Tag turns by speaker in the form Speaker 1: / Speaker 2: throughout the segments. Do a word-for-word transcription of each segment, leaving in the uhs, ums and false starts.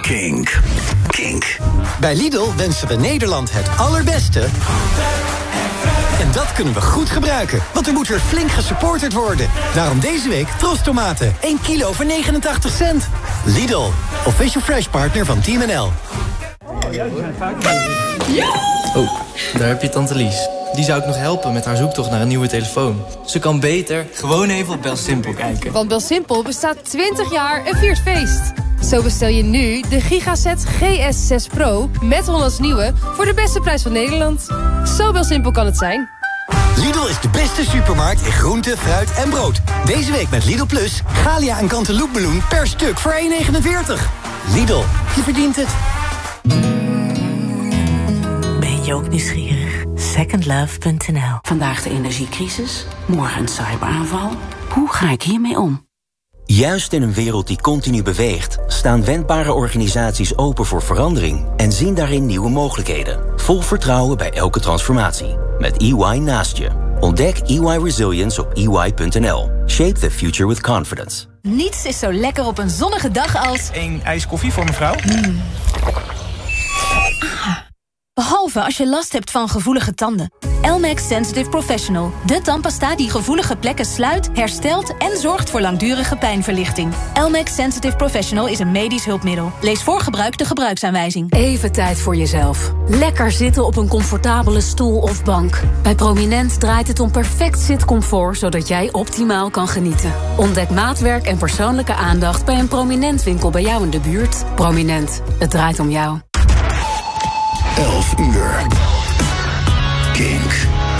Speaker 1: Kink. Kink.
Speaker 2: Bij Lidl wensen we Nederland het allerbeste. En dat kunnen we goed gebruiken, want er moet weer flink gesupporterd worden. Daarom deze week Tros tomaten, één kilo voor negenentachtig cent. Lidl, official fresh partner van Team N L.
Speaker 3: Oh, daar heb je tante Lies. Die zou ik nog helpen met haar zoektocht naar een nieuwe telefoon. Ze kan beter gewoon even op BelSimpel kijken.
Speaker 4: Want BelSimpel bestaat twintig jaar en viert feest. Zo bestel je nu de Gigaset G S zes Pro met Hollands Nieuwe voor de beste prijs van Nederland. Zo BelSimpel kan het zijn.
Speaker 2: Lidl is de beste supermarkt in groente, fruit en brood. Deze week met Lidl Plus, Galia en Cantaloupemeloen per stuk voor één negenenveertig. Lidl, je verdient het.
Speaker 5: Ben je ook nieuwsgierig? second love punt n l. Vandaag de energiecrisis, morgen een cyberaanval. Hoe ga ik hiermee om?
Speaker 6: Juist in een wereld die continu beweegt, staan wendbare organisaties open voor verandering en zien daarin nieuwe mogelijkheden. Vol vertrouwen bij elke transformatie. Met E Y naast je. Ontdek E Y Resilience op e y punt n l. Shape the future with confidence.
Speaker 7: Niets is zo lekker op een zonnige dag als...
Speaker 8: Een ijs koffie voor mevrouw?
Speaker 7: Mm. Ah. Behalve als je last hebt van gevoelige tanden. Elmex Sensitive Professional. De tandpasta die gevoelige plekken sluit, herstelt en zorgt voor langdurige pijnverlichting. Elmex Sensitive Professional is een medisch hulpmiddel. Lees voor gebruik de gebruiksaanwijzing.
Speaker 9: Even tijd voor jezelf. Lekker zitten op een comfortabele stoel of bank. Bij Prominent draait het om perfect zitcomfort, zodat jij optimaal kan genieten. Ontdek maatwerk en persoonlijke aandacht bij een Prominent winkel bij jou in de buurt. Prominent, het draait om jou.
Speaker 1: elf uur. Kink.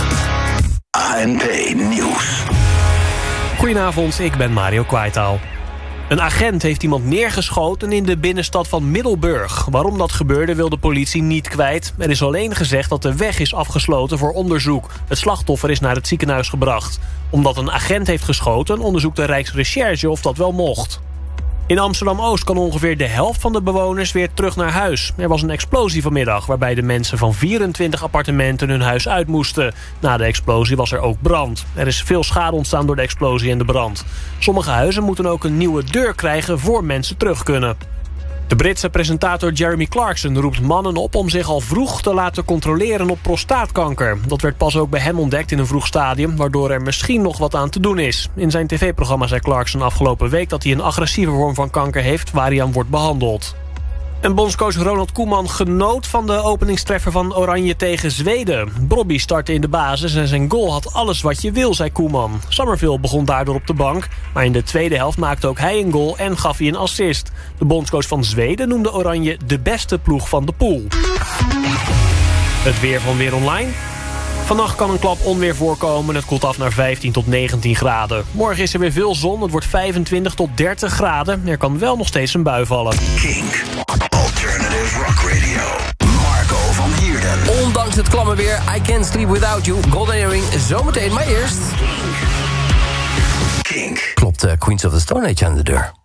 Speaker 1: A N P Nieuws.
Speaker 10: Goedenavond, ik ben Mario Kwaitaal. Een agent heeft iemand neergeschoten in de binnenstad van Middelburg. Waarom dat gebeurde wil de politie niet kwijt. Er is alleen gezegd dat de weg is afgesloten voor onderzoek. Het slachtoffer is naar het ziekenhuis gebracht. Omdat een agent heeft geschoten, onderzoekt de Rijksrecherche of dat wel mocht. In Amsterdam-Oost kan ongeveer de helft van de bewoners weer terug naar huis. Er was een explosie vanmiddag waarbij de mensen van vierentwintig appartementen hun huis uit moesten. Na de explosie was er ook brand. Er is veel schade ontstaan door de explosie en de brand. Sommige huizen moeten ook een nieuwe deur krijgen voor mensen terug kunnen. De Britse presentator Jeremy Clarkson roept mannen op om zich al vroeg te laten controleren op prostaatkanker. Dat werd pas ook bij hem ontdekt in een vroeg stadium, waardoor er misschien nog wat aan te doen is. In zijn tv-programma zei Clarkson afgelopen week dat hij een agressieve vorm van kanker heeft waar hij aan wordt behandeld. En bondscoach Ronald Koeman genoot van de openingstreffer van Oranje tegen Zweden. Bobby startte in de basis en zijn goal had alles wat je wil, zei Koeman. Summerville begon daardoor op de bank, maar in de tweede helft maakte ook hij een goal en gaf hij een assist. De bondscoach van Zweden noemde Oranje de beste ploeg van de pool. Het weer van Weer Online. Vannacht kan een klap onweer voorkomen. Het koelt af naar vijftien tot negentien graden. Morgen is er weer veel zon. Het wordt vijfentwintig tot dertig graden. Er kan wel nog steeds een bui vallen.
Speaker 1: Kink. Alternative Rock Radio. Marco van Hierden.
Speaker 11: Ondanks het klamme weer, I Can't Sleep Without You. Golden Earring, zometeen maar eerst.
Speaker 1: Kink.
Speaker 11: Klopt uh, Queens of the Stone Age aan de deur.